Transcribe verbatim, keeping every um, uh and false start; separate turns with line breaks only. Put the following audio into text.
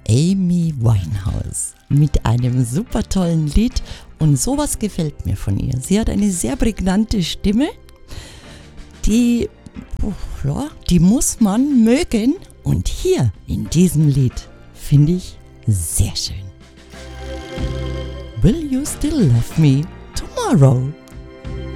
Amy Winehouse mit einem super tollen Lied und sowas gefällt mir von ihr. Sie hat eine sehr prägnante Stimme, die, ja, die muss man mögen und hier in diesem Lied finde ich sehr schön. Will you still love me tomorrow?